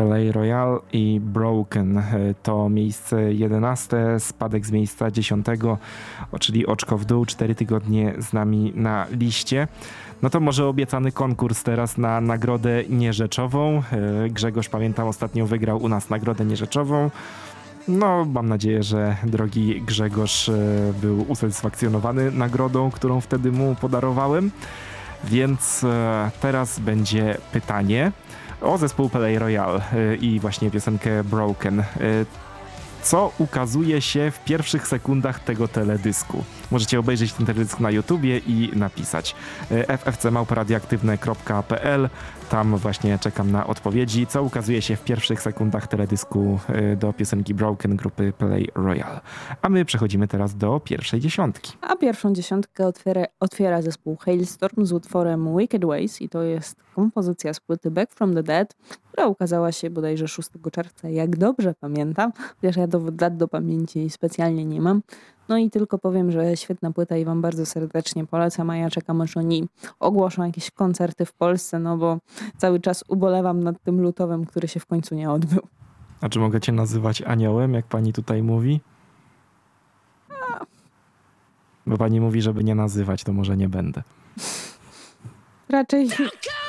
Palais Royal i Broken to miejsce 11, spadek z miejsca 10, czyli oczko w dół, 4 tygodnie z nami na liście. No to może obiecany konkurs teraz na nagrodę nierzeczową. Grzegorz, pamiętam, ostatnio wygrał u nas nagrodę nierzeczową. No, mam nadzieję, że drogi Grzegorz był usatysfakcjonowany nagrodą, którą wtedy mu podarowałem. Więc teraz będzie pytanie o zespół Palais Royal i właśnie piosenkę Broken. Co ukazuje się w pierwszych sekundach tego teledysku? Możecie obejrzeć ten teledysk na YouTubie i napisać ffc@radioaktywne.pl. Tam właśnie czekam na odpowiedzi. Co ukazuje się w pierwszych sekundach teledysku do piosenki Broken grupy Palais Royal? A my przechodzimy teraz do pierwszej dziesiątki. A pierwszą dziesiątkę otwiera zespół Halestorm z utworem Wicked Ways i to jest kompozycja z płyty Back from the Dead, która ukazała się bodajże 6 czerwca, jak dobrze pamiętam, chociaż ja dat do pamięci specjalnie nie mam. No i tylko powiem, że świetna płyta i wam bardzo serdecznie polecam, a ja czekam, aż oni ogłoszą jakieś koncerty w Polsce, no bo cały czas ubolewam nad tym lutowym, który się w końcu nie odbył. A czy mogę cię nazywać aniołem, jak pani tutaj mówi? Bo pani mówi, żeby nie nazywać, to może nie będę. Raczej